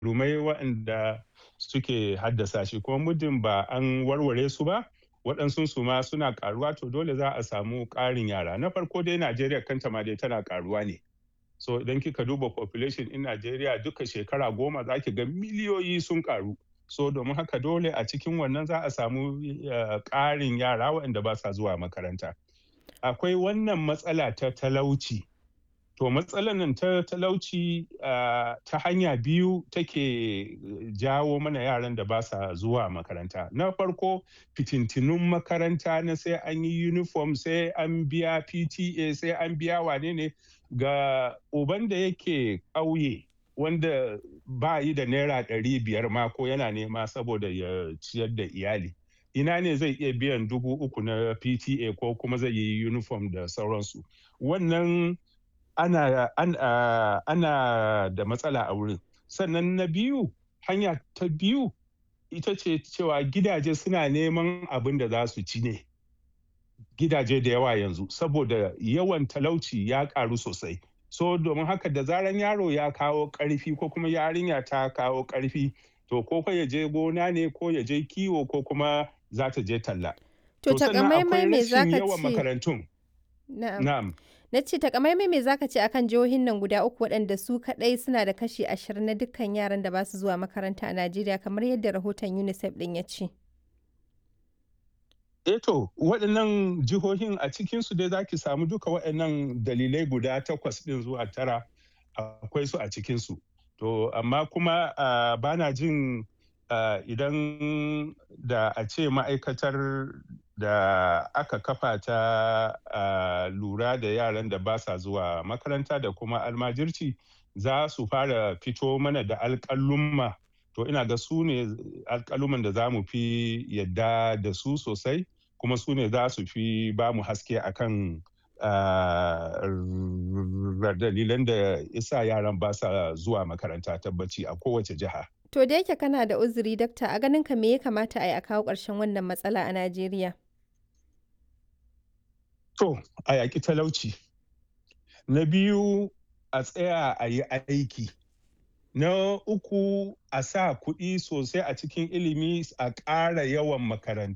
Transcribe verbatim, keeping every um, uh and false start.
rumai waɗanda suke haddasa shi, kuma muddin ba an warware su ba, waɗansu su ma suna ƙaruwa, to dole za a samu ƙarin yara. Na farko dai Najeriya kanta ma dai tana ƙaruwa ne. So idan kika duba population in Najeriya duka shekara goma za ki ga miliyoyi sun ƙaru. So domin haka dole a cikin wannan za a samu ƙarin yara waɗanda ba sa zuwa makaranta. Akwai wannan matsala ta talauci. To matsalar nan ta talauci uh, ta hanya biyu take jawo mana yaran da ba sa zuwa makaranta. Na farko fitintinun makaranta na sai an yi uniform, sai an biya P T A, sai an biya wane ne ga uban da yake ƙauye wanda ba yi da naira ɗari biyar ma ko yana nema saboda ya ciyar da iyali. Ina ne zai iya biyan dubu uku na P T A ko kuma zai yi uniform da sauransu. Wannan ana, ana, ana da matsala a wurin. Sannan na biyu, hanya ta biyu ita ce cewa gidaje suna neman abin da za su ci ne. Gidaje da yawa yanzu saboda yawan talauci ya ƙaru sosai. So domin haka da zaran yaro ya kawo ƙarfi ko kuma yarinya ta kawo ƙarfi, to ko fa ya je gona ne ko ya je kiwo ko kuma za ta je talla. To sannan akwai takamaimai me rashin zaka yawan ce? makarantun. Na'am. Na'am. Na ce takamaimai me zaka ce akan jihohin nan guda uku waɗanda su kaɗai suna da kashi ashirin na dukkan yaran da ba su zuwa makaranta a Najeriya kamar yadda rahoton UNICEF ɗin ya ce? Eh to, waɗannan jihohin a cikinsu dai za ki samu duka waɗannan dalilai guda takwas ɗin zuwa tara akwai su a cikinsu. To amma kuma uh, ba na jin uh, idan da a ce ma'aikatar da aka kafa ta uh, lura da yaran da ba sa zuwa makaranta da kuma almajirci za su fara fito mana da alƙalumma. To ina ga su ne alƙaluman da za mu fi yadda da su sosai, kuma su ne za su fi ba mu haske akan uh, dalilan da isa yaran ba sa zuwa makaranta tabbaci a kowace jiha. To da yake kana da uzuri dakta, a ganin ka me ya kamata a yi a kawo ƙarshen wannan matsala a Najeriya? To, a yaƙi talauci. Na biyu, a tsaya a yi aiki. Na uku, a sa kuɗi sosai a cikin ilimi, a ƙara yawan makarantu.